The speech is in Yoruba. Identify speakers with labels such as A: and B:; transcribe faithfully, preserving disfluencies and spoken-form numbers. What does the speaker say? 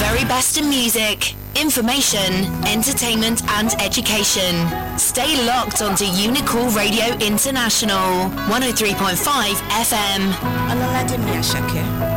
A: very best in music, information, entertainment and education. Stay locked onto Unicool Radio International, one oh three point five F M.
B: Ọlọ́ládé mi Àṣàkẹ́.